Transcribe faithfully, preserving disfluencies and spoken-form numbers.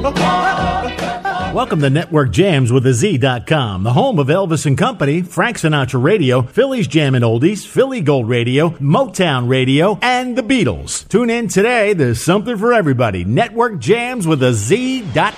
Welcome to Network Jams with a Z dot com, the home of Elvis and Company, Frank Sinatra Radio, Philly's Jammin' Oldies, Philly Gold Radio, Motown Radio, and the Beatles. Tune in today. There's something for everybody. Network Jams with a Z dot